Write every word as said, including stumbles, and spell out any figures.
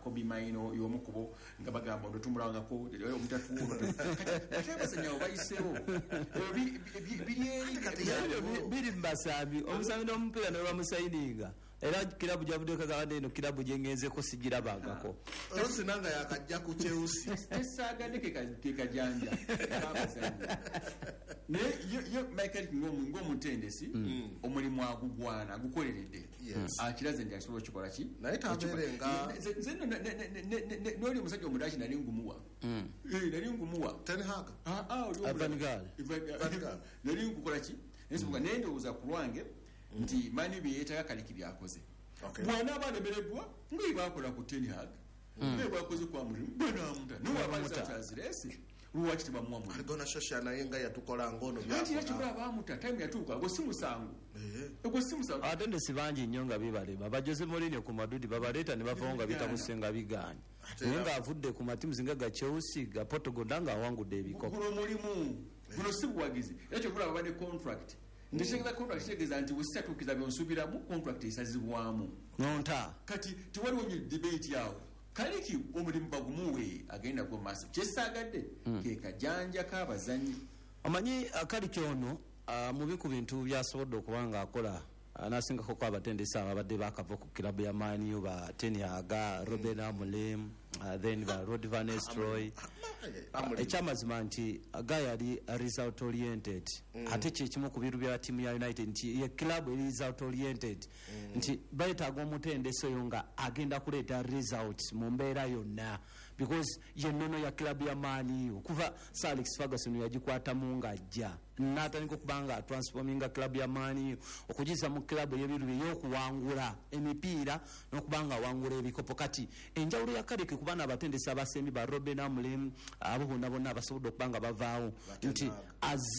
Kobe Maino yomukubo nga bagamba ndo tumulangako omutatu kati abazanyo bayisewo biri mbasambi omusambi n'omupiira ne bamusayininga era kilabu javudde kagawande eno kilabu jengenzeko sigirabangako Rosi nanga yakajja ku Chelsea tesagade ke kajanja ne yo Michael ngomu ngomu tendesi omulimu agugwana agukoleredde akiraze ndi asobola kikola ki naye taberenga zeno noli musajja omudashi nali ngumuwa eh nali ngumuwa Ten Hag ah ah oli Vanigal nali ngukola ki nesibuka nende uza kulwange nti mani biyeta kaliki byakoze bwana abanemeredwa ngi bakola ku Ten Hag ne bakoze kwa muri bwana amuta no abaza taziresi ruwachi tibamwa muri gona shosha na yenga yatukola ngono byako ati yakibula bamuta time yatuka go simusangu eh go simusangu atende sibanji nyonga bibale baba Jose Mourinho ku Madrid babaleta ne bavonga bitabusenga biganye nga avudde ku matimu zingaga Chelsea ga Portugal ndanga wangudde ebikoko kuno mulimu kuno sibwagizi yakyo kula babane contract ndishengeza contract shegeza nti usatukiza byonsubira mu contract isazibwamu nonta kati tiwali wonye debate yawo kaliki omulimu bagumuwe agenda go maso kyesagadde mm. ke kajanja kabazanyi amanyi akaliki ono uh, mu biku bintu byasobodde okubanga akola anasingako kwa batendesa abadde bakava ku kilabu ya Man U ba Ten Hag Ruben Amorim uh, then ba Rod van Nistelrooy ekyamazima nti aga yali result oriented ate kyekimu ku biru bya timu ya United nti ye club result oriented nti bayetaaga omutendesa oyo nga agenda kuleeta results mu mbeera yonna because ye nnono ya club ya Man U kuva Sir Alex Ferguson yagikwatamu ng'ajja n'atandika okubanga transforminga club ya Man U okugiza mu club y'ebiru by'okuwangula emipiira n'okubanga awangula ebikopo kati enjawulo ya Kaleke kubana abatendesa abasembi ba Ruben Amorim abo bonna bonna abasobodde okubanga bavaawo nti